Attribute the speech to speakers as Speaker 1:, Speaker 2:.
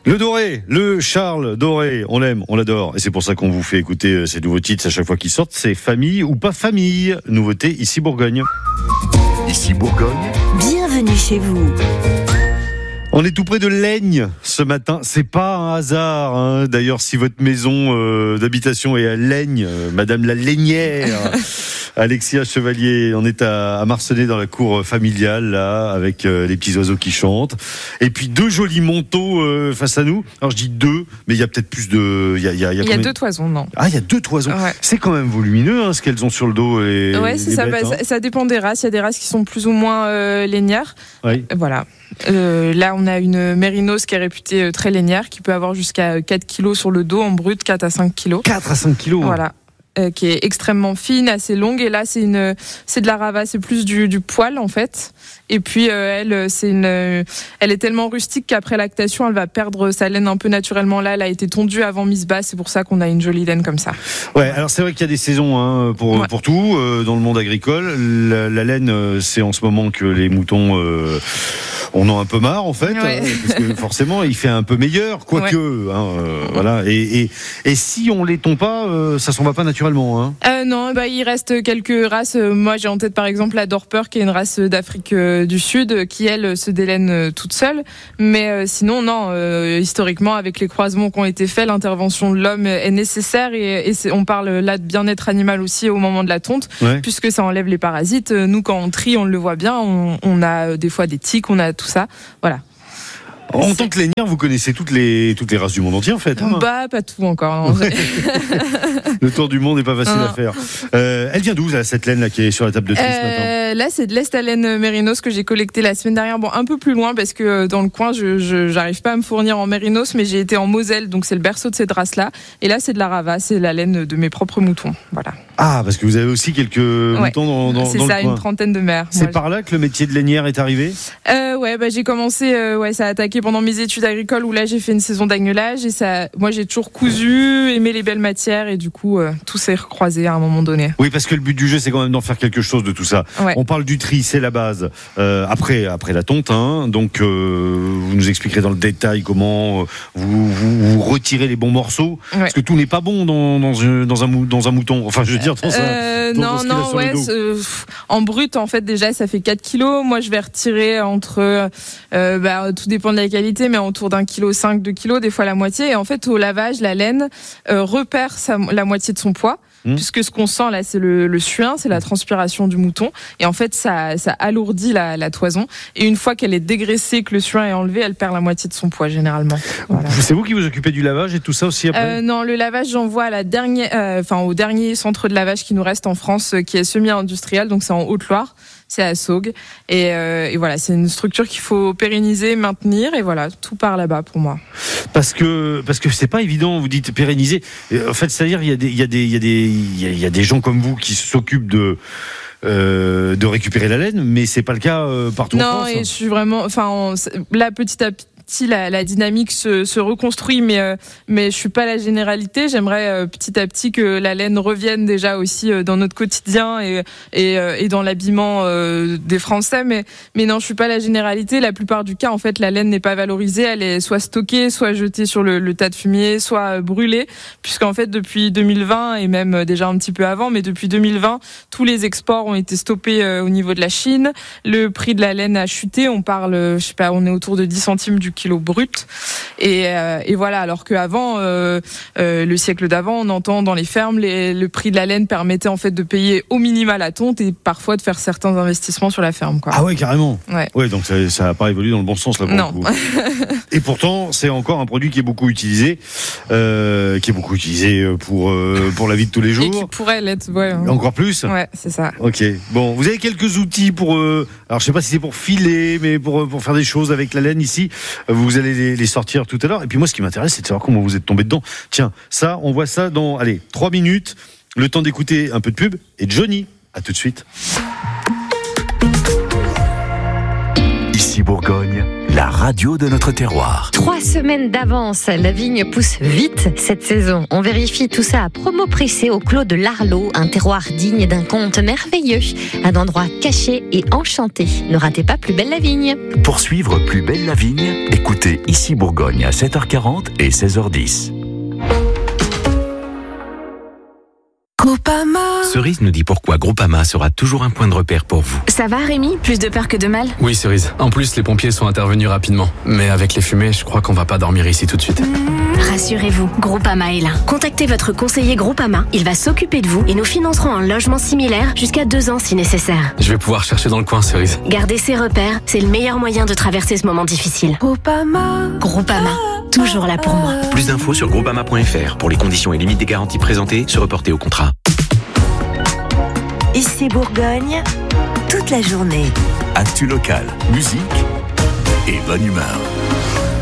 Speaker 1: Le Doré, le Charles Doré, on l'aime, on l'adore. Et c'est pour ça qu'on vous fait écouter ces nouveaux titres à chaque fois qu'ils sortent. C'est famille ou pas famille. Nouveauté ici Bourgogne.
Speaker 2: Ici Bourgogne.
Speaker 3: Bienvenue chez vous.
Speaker 1: On est tout près de Laigne ce matin. C'est pas un hasard, hein. D'ailleurs, si votre maison d'habitation est à Laigne, Madame la Laignière, Alexia Chevalier, on est à Marcenay dans la cour familiale là, avec les petits oiseaux qui chantent. Et puis deux jolis manteaux face à nous. Alors je dis deux, mais il y a peut-être plus de. Il y a
Speaker 4: deux toisons, non.
Speaker 1: Ah, il y a deux toisons.
Speaker 4: Ouais.
Speaker 1: C'est quand même volumineux, hein, ce qu'elles ont sur le dos.
Speaker 4: Ouais, c'est ça.
Speaker 1: bêtes, hein.
Speaker 4: Ça dépend des races. Il y a des races qui sont plus ou moins lainières.
Speaker 1: Oui.
Speaker 4: Voilà. Là, on a une mérinos qui est réputée très lainière, qui peut avoir jusqu'à 4 kilos sur le dos en brut, 4 à 5 kilos.
Speaker 1: 4 à 5 kilos.
Speaker 4: Voilà. Qui est extrêmement fine, assez longue. Et là, c'est de la rava, c'est plus du poil en fait. Et puis elle est tellement rustique qu'après lactation, elle va perdre sa laine un peu naturellement. Là, elle a été tondue avant mise basse, c'est pour ça qu'on a une jolie laine comme ça.
Speaker 1: Ouais, alors c'est vrai qu'il y a des saisons hein, pour tout dans le monde agricole. La laine, c'est en ce moment que les moutons on en a un peu marre en fait,
Speaker 4: ouais.
Speaker 1: Parce que forcément il fait un peu meilleur, quoique. Ouais. Voilà. Et si on les tond pas, ça s'en va pas naturellement. Hein.
Speaker 4: Non, il reste quelques races. Moi, j'ai en tête par exemple la Dorper, qui est une race d'Afrique du Sud, qui elle se délaine toute seule. Mais sinon, non. Historiquement, avec les croisements qui ont été faits, l'intervention de l'homme est nécessaire et on parle là de bien-être animal aussi au moment de la tonte, puisque ça enlève les parasites. Nous, quand on trie, on le voit bien. On a des fois des tiques, on a tout ça. Voilà.
Speaker 1: En tant que lainière, vous connaissez toutes les races du monde entier en fait. Hein.
Speaker 4: Pas tout encore. Non.
Speaker 1: Le tour du monde n'est pas facile à faire. Elle vient d'où cette laine là qui est sur la table de tri ce matin?
Speaker 4: Là, c'est de l'Est-Haleine mérinos que j'ai collecté la semaine dernière. Bon, un peu plus loin parce que dans le coin, je j'arrive pas à me fournir en mérinos, mais j'ai été en Moselle, donc c'est le berceau de cette race-là. Et là, c'est de la rava, c'est la laine de mes propres moutons. Voilà.
Speaker 1: Ah, parce que vous avez aussi quelques moutons dans
Speaker 4: c'est
Speaker 1: le
Speaker 4: ça,
Speaker 1: coin.
Speaker 4: une trentaine de mères.
Speaker 1: C'est par là que le métier de lainière est arrivé?
Speaker 4: J'ai commencé, ça a attaqué pendant mes études agricoles où là j'ai fait une saison d'agnelage et moi j'ai toujours cousu, aimé les belles matières et du coup tout s'est recroisé à un moment donné.
Speaker 1: Oui, parce que le but du jeu c'est quand même d'en faire quelque chose de tout ça. Ouais. On parle du tri, c'est la base. Après la tonte, hein, donc vous nous expliquerez dans le détail comment vous retirez les bons morceaux, parce que tout n'est pas bon dans un mouton. Enfin, je veux dire dans
Speaker 4: en brut en fait déjà ça fait 4 kilos. Moi je vais retirer entre tout dépend de la qualité, mais autour d'1,5 kg, 2 kg, des fois la moitié. Et en fait, au lavage, la laine repère la moitié de son poids. Puisque ce qu'on sent là, c'est le suin, c'est la transpiration du mouton. Et en fait, ça alourdit la toison. Et une fois qu'elle est dégraissée, que le suin est enlevé, elle perd la moitié de son poids généralement. Voilà.
Speaker 1: C'est vous qui vous occupez du lavage et tout ça aussi après?
Speaker 4: Non, le lavage, j'envoie au dernier centre de lavage qui nous reste en France, qui est semi-industriel, donc c'est en Haute-Loire. C'est à Saugues. Et voilà, c'est une structure qu'il faut pérenniser, maintenir. Et voilà, tout part là-bas pour moi.
Speaker 1: Parce que c'est pas évident, vous dites pérenniser. En fait, c'est-à-dire, il y a des gens comme vous qui s'occupent de récupérer la laine, mais c'est pas le cas partout en France.
Speaker 4: Non, et je suis vraiment, là, petit à petit, la dynamique se reconstruit, mais je suis pas la généralité. J'aimerais petit à petit que la laine revienne déjà aussi dans notre quotidien et dans l'habillement des Français, mais non, je suis pas la généralité. La plupart du cas, en fait, la laine n'est pas valorisée. Elle est soit stockée, soit jetée sur le tas de fumier, soit brûlée, puisqu'en fait depuis 2020 et même déjà un petit peu avant, mais depuis 2020, tous les exports ont été stoppés au niveau de la Chine. Le prix de la laine a chuté. On parle, on est autour de 10 centimes du kilo brut. Et voilà, alors qu'avant, le siècle d'avant, on entend dans les fermes, le prix de la laine permettait en fait de payer au minima la tonte et parfois de faire certains investissements sur la ferme, quoi.
Speaker 1: Ah ouais, carrément.
Speaker 4: Ouais,
Speaker 1: donc ça n'a pas évolué dans le bon sens là pour le coup. Et pourtant, c'est encore un produit qui est beaucoup utilisé, pour la vie de tous les jours.
Speaker 4: Et qui pourrait l'être, ouais.
Speaker 1: Encore plus.
Speaker 4: Ouais, c'est ça.
Speaker 1: Ok. Bon, vous avez quelques outils pour. Alors, je sais pas si c'est pour filer, mais pour faire des choses avec la laine ici. Vous allez les sortir tout à l'heure. Et puis moi, ce qui m'intéresse, c'est de savoir comment vous êtes tombé dedans. Tiens, ça, on voit ça dans 3 minutes. Le temps d'écouter un peu de pub. Et Johnny, à tout de suite.
Speaker 2: Ici Bourgogne, la radio de notre terroir.
Speaker 3: 3 semaines d'avance, la vigne pousse vite cette saison. On vérifie tout ça à Promo-Pressé au Clos de l'Arlot, un terroir digne d'un conte merveilleux, un endroit caché et enchanté. Ne ratez pas Plus belle la vigne.
Speaker 2: Pour suivre Plus belle la vigne, écoutez Ici Bourgogne à 7h40 et 16h10.
Speaker 5: Groupama.
Speaker 6: Cerise nous dit pourquoi Groupama sera toujours un point de repère pour vous.
Speaker 5: Ça va Rémi? Plus de peur que de mal?
Speaker 7: Oui Cerise, en plus les pompiers sont intervenus rapidement. Mais avec les fumées, je crois qu'on va pas dormir ici tout de suite.
Speaker 5: Rassurez-vous, Groupama est là. Contactez votre conseiller Groupama, il va s'occuper de vous et nous financerons un logement similaire jusqu'à 2 ans si nécessaire.
Speaker 7: Je vais pouvoir chercher dans le coin Cerise.
Speaker 5: Gardez ses repères, c'est le meilleur moyen de traverser ce moment difficile. Groupama, toujours là pour moi.
Speaker 6: Plus d'infos sur groupama.fr. Pour les conditions et limites des garanties présentées, se reporter au contrat.
Speaker 8: Ici Bourgogne, toute la journée.
Speaker 2: Actu local, musique et bonne humeur.